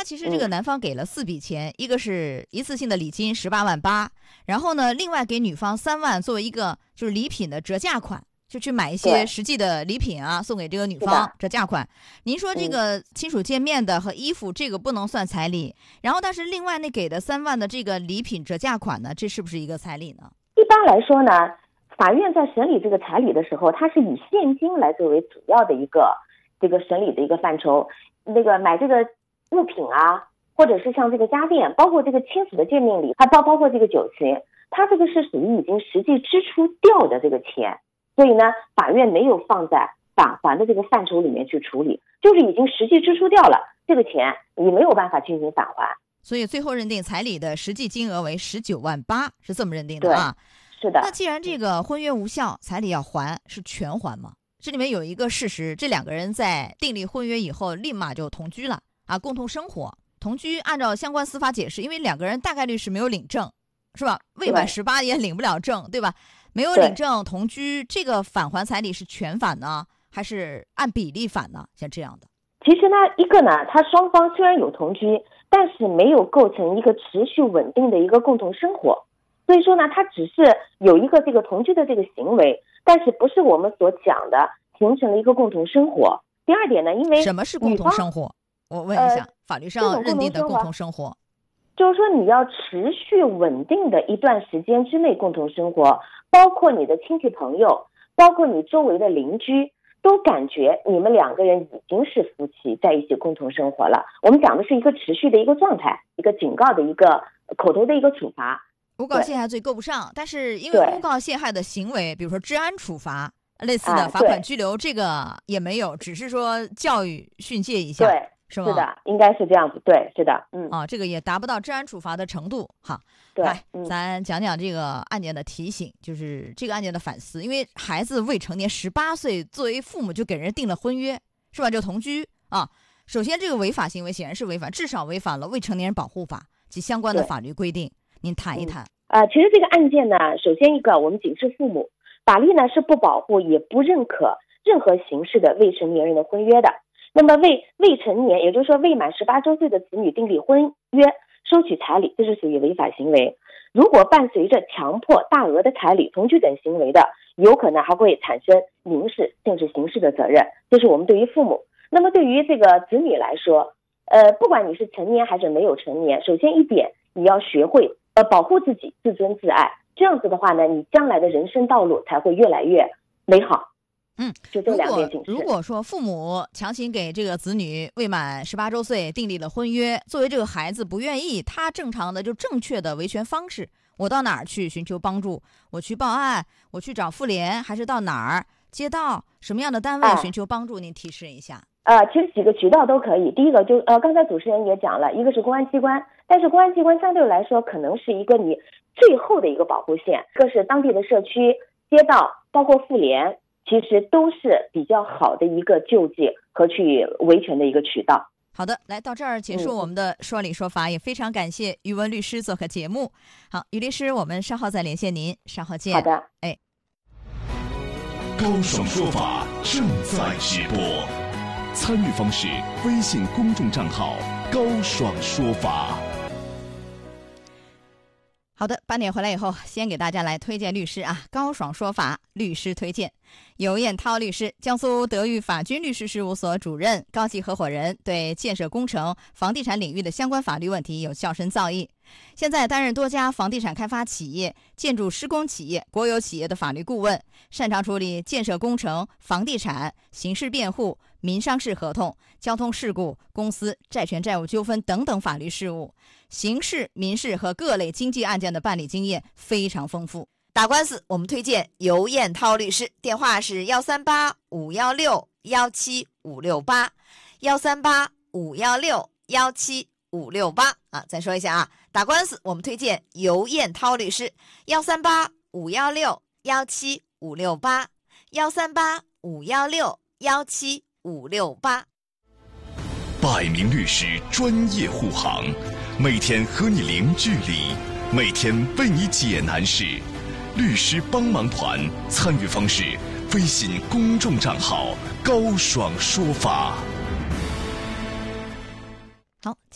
其实这个男方给了4笔钱，一个是一次性的礼金18.8万，然后呢，另外给女方3万作为一个就是礼品的折价款，就去买一些实际的礼品啊，送给这个女方折价款。您说这个亲属见面的和衣服这个不能算彩礼，然后但是另外那给的3万的这个礼品折价款呢，这是不是一个彩礼呢？ 一般来说呢，法院在审理这个彩礼的时候，它是以现金来作为主要的一个这个审理的一个范畴。那个买这个物品啊，或者是像这个家电，包括这个亲属的见面礼，还包括这个酒席，它这个是属于已经实际支出掉的这个钱，所以呢，法院没有放在返还的这个范畴里面去处理，就是已经实际支出掉了这个钱，你没有办法进行返还。 所以最后认定彩礼的实际金额为19.8万，是这么认定的啊？ 是的。 那既然这个婚约无效，彩礼要还，是全还吗？这里面有一个事实，这2个人在订立婚约以后立马就同居了啊，共同生活。同居按照相关司法解释，因为2个人大概率是没有领证，是吧？未满18也领不了证，对吧？没有领证同居，这个返还彩礼是全返呢，还是按比例返呢？像这样的。 其实呢，一个呢，他双方虽然有同居，但是没有构成一个持续稳定的一个共同生活，所以说呢，他只是有一个这个同居的这个行为，但是不是我们所讲的形成了一个共同生活。第二点呢，因为什么是共同生活？我问一下，法律上认定的共同生活， 就是说你要持续稳定的一段时间之内共同生活，包括你的亲戚朋友，包括你周围的邻居，都感觉你们2个人已经是夫妻在一起共同生活了。我们讲的是一个持续的一个状态，一个警告的一个口头的一个处罚。 诬告陷害罪够不上，但是因为诬告陷害的行为，比如说治安处罚类似的罚款拘留，这个也没有，只是说教育训诫一下。 对， 是吗？ 是的，应该是这样子。对，是的。 这个也达不到治安处罚的程度。好， 对， 来，咱讲讲这个案件的提醒，就是这个案件的反思。因为孩子未成年18岁，作为父母就给人订了婚约，是吧？就同居啊。首先，这个违法行为显然是违反，至少违反了未成年人保护法及相关的法律规定。您谈一谈。 其实这个案件呢，首先一个，我们警示父母，法律呢是不保护也不认可任何形式的未成年人的婚约的。那么未成年，也就是说未满18周岁的子女订立婚约，收取彩礼，这是属于违法行为。如果伴随着强迫、大额的彩礼、同居等行为的，有可能还会产生民事甚至刑事的责任。这是我们对于父母。那么对于这个子女来说，不管你是成年还是没有成年，首先一点，你要学会保护自己，自尊自爱。这样子的话呢，你将来的人生道路才会越来越美好。就这2点警示。 如果说父母强行给这个子女未满18周岁订立了婚约，作为这个孩子不愿意，他正常的就正确的维权方式，我到哪儿去寻求帮助？我去报案，我去找妇联，还是到哪儿街道什么样的单位寻求帮助？您提示一下。 其实几个渠道都可以。第一个就刚才主持人也讲了，一个是公安机关，但是公安机关相对来说可能是一个你最后的一个保护线，一个是当地的社区、街道，包括妇联，其实都是比较好的一个救济和去维权的一个渠道。 好的，来到这儿结束我们的说理说法，也非常感谢于文律师做客节目。好，于律师，我们稍后再连线您，稍后见。 好的。 高爽说法正在直播，参与方式：微信公众账号高爽说法。 好的，8点回来以后，先给大家来推荐律师啊，高爽说法律师推荐。尤彦涛律师，江苏德裕法军律师事务所主任、高级合伙人，对建设工程、房地产领域的相关法律问题有较深造诣。现在担任多家房地产开发企业、建筑施工企业、国有企业的法律顾问，擅长处理建设工程、房地产、刑事辩护、民商事合同、交通事故、公司债权债务纠纷等等法律事务，刑事、民事和各类经济案件的办理经验非常丰富。打官司我们推荐尤彦涛律师，电话是138-516-17568，138-516-17568啊，再说一下啊，打官司我们推荐尤彦涛律师，138-516-17568，138-516-17568。 百名律师专业护航，每天和你零距离，每天为你解难事。律师帮忙团参与方式：微信公众账号高爽说法。 好。